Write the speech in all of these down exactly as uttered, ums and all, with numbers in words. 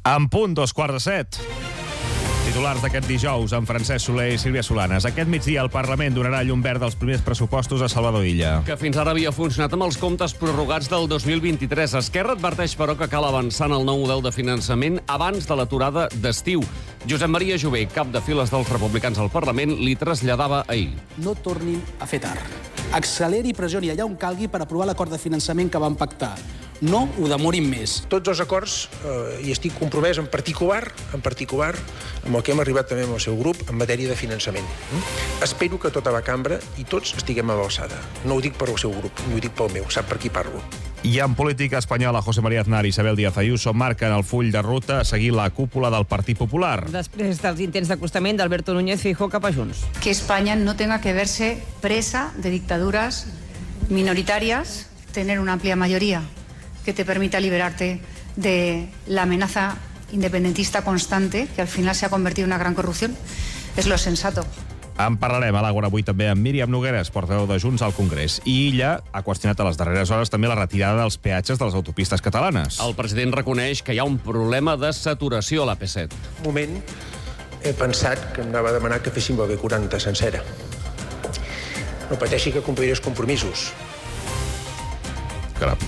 En punt, dos quarts de set. Titulars d'aquest dijous, amb Francesc Soler i Sílvia Solanes. Aquest migdia el Parlament donarà llum verd als primers pressupostos a Salvador Illa. Que fins ara havia funcionat amb els comptes prorrogats del dos mil vint-i-tres. Esquerra adverteix, però, que cal avançar en el nou model de finançament abans de l'aturada d'estiu. Josep Maria Jové, cap de files dels republicans al Parlament, li traslladava ahir. No tornin a fer tard. Acceleri i pressioni allà on calgui per aprovar l'acord de finançament que van pactar. No ho demorin més. Tots els acords, eh, i estic compromès en particular, en particular, amb el que hem arribat també amb el seu grup, en matèria de finançament. Mm? Espero que tota la cambra i tots estiguem a l'alçada. No ho dic per al seu grup, ho dic pel meu, sap per qui parlo. I en política espanyola, José María Aznar i Isabel Díaz Ayuso marquen el full de ruta a seguir la cúpula del Partit Popular. Després dels intents d'acostament d'Alberto Núñez Feijóo cap a Junts. Que España no tenga que verse presa de dictaduras minoritarias, tener una amplia mayoría que te permita liberarte de la amenaza independentista constante, que al final se ha convertido en una gran corrupción, es lo sensato. En parlarem a l'Àgora avui també amb Míriam Nogueres, portaveu de Junts al Congrés. I ella ha qüestionat a les darreres hores també la retirada dels peatges de les autopistes catalanes. El president reconeix que hi ha un problema de saturació a l'A P set. Un moment he pensat que em anava a demanar que féssim la B quaranta sencera. No pateixi que compliré els compromisos. Caram.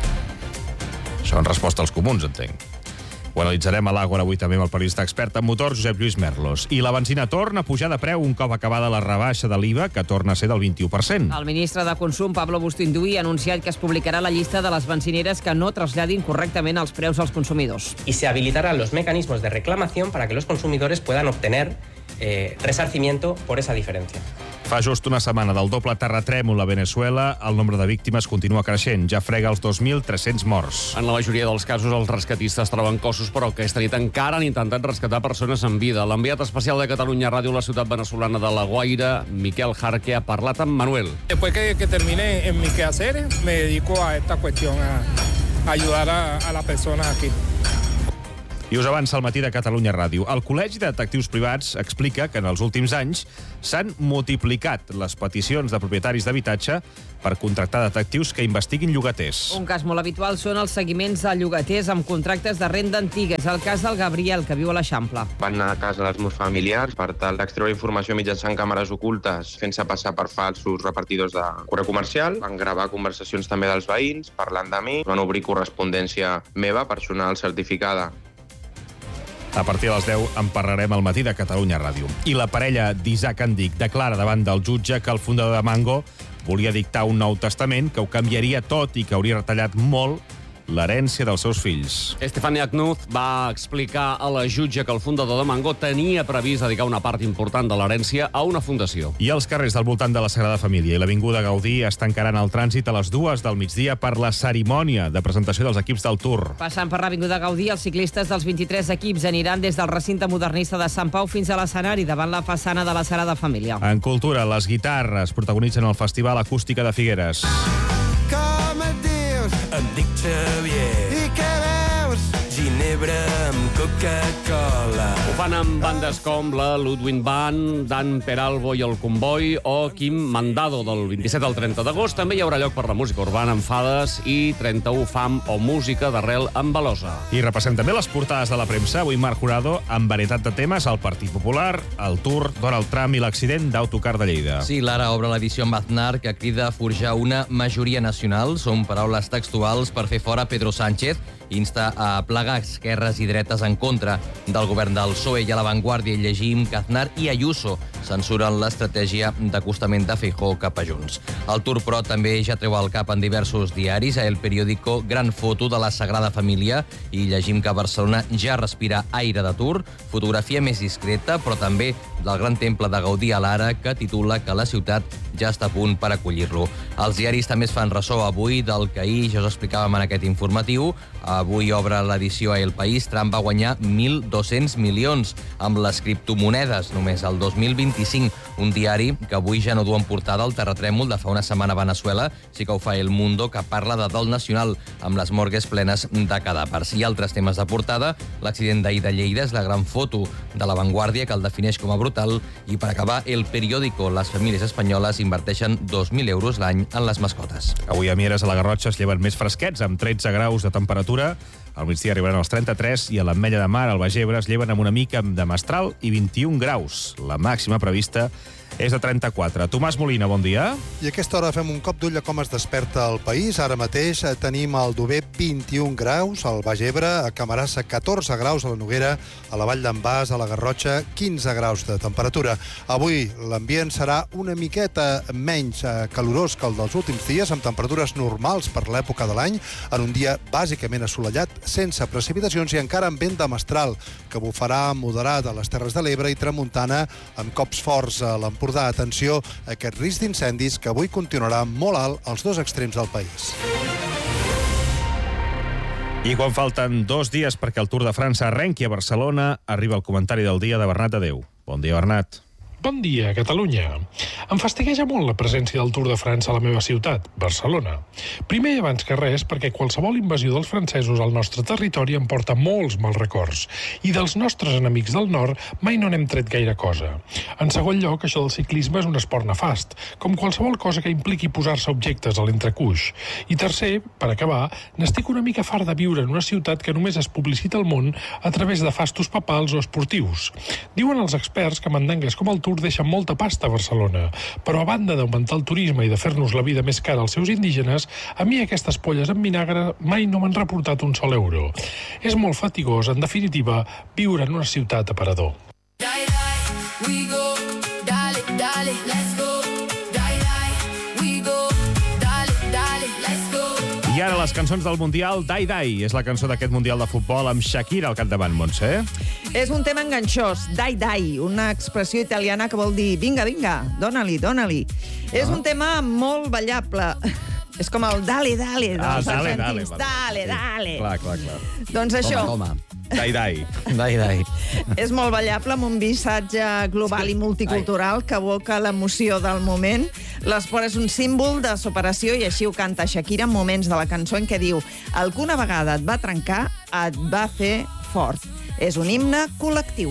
Això en resposta als comuns, entenc. Ho analitzarem a l'Àgora avui també amb el periodista expert en motor Josep Lluís Merlos. I la benzina torna a pujar de preu un cop acabada la rebaixa de l'I V A, que torna a ser del vint-i-u per cent. El ministre de Consum, Pablo Bustinduy, ha anunciat que es publicarà la llista de les benzineres que no traslladin correctament els preus als consumidors. Y se habilitarán los mecanismos de reclamación para que los consumidores puedan obtener eh, resarcimiento por esa diferencia. Fa just una setmana del doble terratrèmol a Venezuela, el nombre de víctimes continua creixent. Ja frega els dos mil tres-cents morts. En la majoria dels casos, els rescatistes troben cossos, però aquesta nit encara han intentat rescatar persones en vida. L'enviat especial de Catalunya Ràdio a la ciutat venezolana de La Guaira, Miquel Jarque, ha parlat amb Manuel. Después que, que termine en mi quehacer, me dedico a esta cuestión, a, a ayudar a, a las personas aquí. I us avança al matí de Catalunya Ràdio. El Col·legi de Detectius Privats explica que en els últims anys s'han multiplicat les peticions de propietaris d'habitatge per contractar detectius que investiguin llogaters. Un cas molt habitual són els seguiments a llogaters amb contractes de renda antiga. És el cas del Gabriel, que viu a l'Eixample. Van anar a casa dels meus familiars per tal d'extreure informació mitjançant càmeres ocultes, fent-se passar per falsos repartidors de correu comercial. Van gravar conversacions també dels veïns, parlant de mi. Van obrir correspondència meva, personal certificada. A partir de les deu en parlarem al matí de Catalunya Ràdio. I la parella d'Isaac Andic declara davant del jutge que el fundador de Mango volia dictar un nou testament que ho canviaria tot i que hauria retallat molt l'herència dels seus fills. Estefania Knuz va explicar a la jutge que el fundador de Mango tenia previst dedicar una part important de l'herència a una fundació. I els carrers del voltant de la Sagrada Família i l'Avinguda Gaudí es tancaran el trànsit a les dues del migdia per la cerimònia de presentació dels equips del Tour. Passant per l'Avinguda Gaudí, els ciclistes dels vint-i-tres equips aniran des del recinte modernista de Sant Pau fins a l'escenari davant la façana de la Sagrada Família. En cultura, les guitarres protagonitzen el Festival Acústica de Figueres. Com et dius? Em dic Xavier. I què veus? Ginebra amb Coca-Cola. Ho fan amb bandes com la Ludwig Band, Dan Peralbo i el Comboi o Quim Mandado. Del vint-i-set al trenta d'agost també hi haurà lloc per la música urbana amb Fades i trenta-u Fam o música d'arrel amb Velosa. I repassem també les portades de la premsa. Avui Marc Jurado amb varietat de temes, el Partit Popular, el Tour, Donald Trump i l'accident d'Autocar de Lleida. Sí, l'Ara obre l'edició amb Aznar, que crida a forjar una majoria nacional. Són paraules textuals per fer fora Pedro Sánchez. Insta a plegar esquerres i dretes en contra del govern del P S O E. I a La Vanguardia llegim que Aznar i Ayuso censuren l'estratègia d'acostament de Feijóo cap a Junts. El Tour, però, també ja treu al cap en diversos diaris. A El Periódico, gran foto de la Sagrada Família i llegim que Barcelona ja respira aire de Tour. Fotografia més discreta, però també del Gran Temple de Gaudí a l'Ara, que titula que la ciutat ja està a punt per acollir-lo. Els diaris també es fan ressò avui del que ahir ja us explicàvem en aquest informatiu. Avui obre l'edició a El País. Trump va guanyar mil dos-cents milions amb les criptomonedes només el dos mil vint-i-cinc. Un diari que avui ja no du en portada el terratrèmol de fa una setmana a Venezuela. Sí que ho fa El Mundo, que parla de dol nacional amb les morgues plenes de cadàvers. I altres temes de portada. L'accident d'ahir de Lleida és la gran foto de La Vanguardia, que el defineix com a brutal total. I per acabar, El Periódico. Les famílies espanyoles inverteixen dos mil euros l'any en les mascotes. Avui a Mieres, a la Garrotxa, es lleven més fresquets, amb tretze graus de temperatura. Al migdia arribaran als trenta-tres i a l'Ametlla de Mar, al Baix Ebre, es lleven amb una mica de mestral i vint-i-un graus. La màxima prevista és de trenta-quatre. Tomàs Molina, bon dia. I a aquesta hora fem un cop d'ull a com es desperta el país. Ara mateix tenim al Dober vint-i-un graus, al Baix Ebre, a Camarasa catorze graus, a la Noguera, a la Vall d'en Bas, a la Garrotxa, quinze graus de temperatura. Avui l'ambient serà una miqueta menys calorós que el dels últims dies, amb temperatures normals per l'època de l'any, en un dia bàsicament assolellat, sense precipitacions i encara amb vent de mestral, que bufarà moderat a les Terres de l'Ebre i tramuntana amb cops forts a l'Empordà. Atenció a aquest risc d'incendis que avui continuarà molt alt als dos extrems del país. I quan falten dos dies perquè el Tour de França arrenqui a Barcelona, arriba el comentari del dia de Bernat Adeu. Bon dia, Bernat. Bon dia, Catalunya. Em fastigueja molt la presència del Tour de França a la meva ciutat, Barcelona. Primer i abans que res, perquè qualsevol invasió dels francesos al nostre territori em porta molts mals records, i dels nostres enemics del nord mai no n'hem tret gaire cosa. En segon lloc, això del ciclisme és un esport nefast, com qualsevol cosa que impliqui posar-se objectes a l'entrecuix. I tercer, per acabar, n'estic una mica fart de viure en una ciutat que només es publicita al món a través de fastos papals o esportius. Diuen els experts que mandangues com el Tour deixen molta pasta a Barcelona, però a banda d'augmentar el turisme i de fer-nos la vida més cara als seus indígenes, a mi aquestes polles en vinagre mai no m'han reportat un sol euro. És molt fatigós, en definitiva, viure en una ciutat aparador. I ara les cançons del Mundial, Dai Dai. És la cançó d'aquest Mundial de Futbol amb Shakira al capdavant, Montse. És un tema enganxós, Dai Dai, una expressió italiana que vol dir vinga, vinga, dona-li, dona-li. Ah. És un tema molt ballable. És com el dale, dale, ah, dels dale, argentins. dale, Dale, dale. Clar, clar, clar. Doncs això. Toma, toma. Dai, dai. Dai, dai. És molt ballable, amb un missatge global i multicultural que evoca l'emoció del moment. L'esport és un símbol de superació i així ho canta Shakira en moments de la cançó en què diu el que una vegada et va trencar et va fer fort. És un himne col·lectiu.